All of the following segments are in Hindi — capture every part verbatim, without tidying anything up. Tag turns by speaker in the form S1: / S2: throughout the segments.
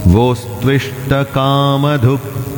S1: वोस्त्विष्ट कामधुक्।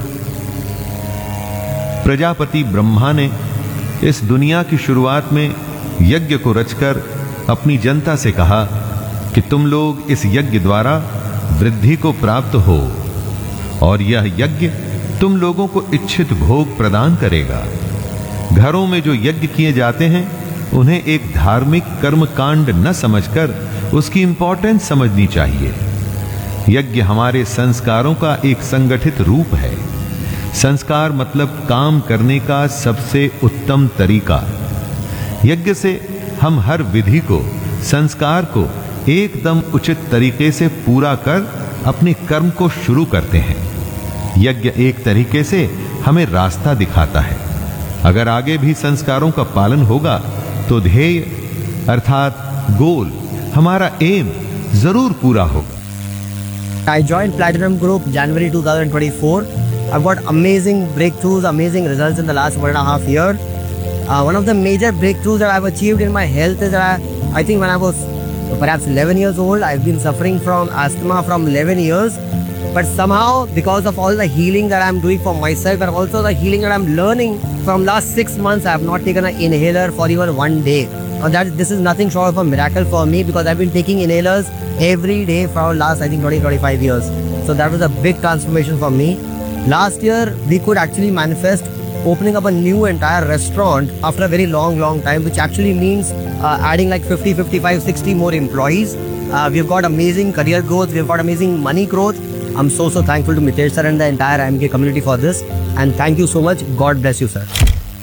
S1: प्रजापति ब्रह्मा ने इस दुनिया की शुरुआत में यज्ञ को रचकर अपनी जनता से कहा कि तुम लोग इस यज्ञ द्वारा वृद्धि को प्राप्त हो, और यह यज्ञ तुम लोगों को इच्छित भोग प्रदान करेगा। घरों में जो यज्ञ किए जाते हैं उन्हें एक धार्मिक कर्म कांड न समझकर उसकी इंपॉर्टेंस समझनी चाहिए। यज्ञ हमारे संस्कारों का एक संगठित रूप है। संस्कार मतलब काम करने का सबसे उत्तम तरीका। यज्ञ से हम हर विधि को, संस्कार को एकदम उचित तरीके से पूरा कर अपने कर्म को शुरू करते हैं। यज्ञ एक तरीके से हमें रास्ता दिखाता है। अगर आगे भी संस्कारों का पालन होगा तो ध्येय अर्थात गोल, हमारा एम जरूर पूरा होगा।
S2: I joined Platinum Group January two thousand twenty-four. I've got amazing breakthroughs, amazing results in the last one and a half year. Uh, one of the major breakthroughs that I've achieved in my health is that I, I think when I was perhaps eleven years old, I've been suffering from asthma from eleven years. But somehow, because of all the healing that I'm doing for myself and also the healing that I'm learning from last six months, I have not taken an inhaler for even one day. Now that this is nothing short of a miracle for me, because I've been taking inhalers every day for last I think twenty to twenty-five years. So that was a big transformation for me. Last year, we could actually manifest opening up a new entire restaurant after a very long, long time, which actually means uh, adding like fifty, fifty-five, sixty more employees. Uh, we've got amazing career growth. We've got amazing money growth. I'm so, so thankful to Mitesh sir and the entire I M K community for this. And thank you so much. God bless you, sir.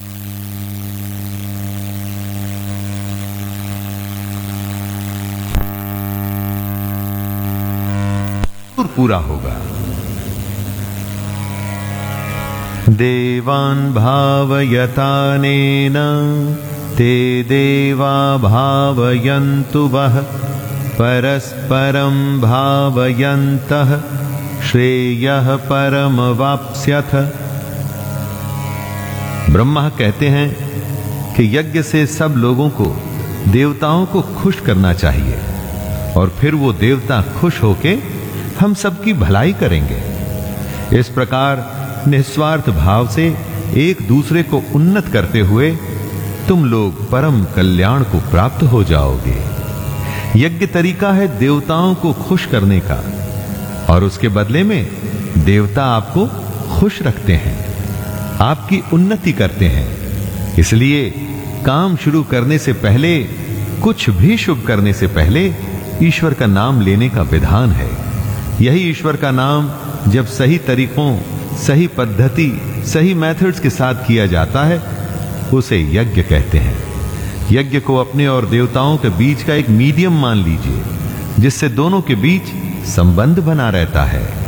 S1: पूरा होगा। देवान् भावयतानेन ते देवा भावयन्तु वः परस्परं भावयन्तः श्रेयः परमवाप्स्यथ। ब्रह्मा कहते हैं कि यज्ञ से सब लोगों को, देवताओं को खुश करना चाहिए, और फिर वो देवता खुश होके हम सबकी भलाई करेंगे। इस प्रकार निस्वार्थ भाव से एक दूसरे को उन्नत करते हुए तुम लोग परम कल्याण को प्राप्त हो जाओगे। यज्ञ तरीका है देवताओं को खुश करने का, और उसके बदले में देवता आपको खुश रखते हैं, आपकी उन्नति करते हैं। इसलिए काम शुरू करने से पहले, कुछ भी शुभ करने से पहले ईश्वर का नाम लेने का विधान है। यही ईश्वर का नाम जब सही तरीकों, सही पद्धति, सही मेथड्स के साथ किया जाता है, उसे यज्ञ कहते हैं। यज्ञ को अपने और देवताओं के बीच का एक मीडियम मान लीजिए, जिससे दोनों के बीच संबंध बना रहता है।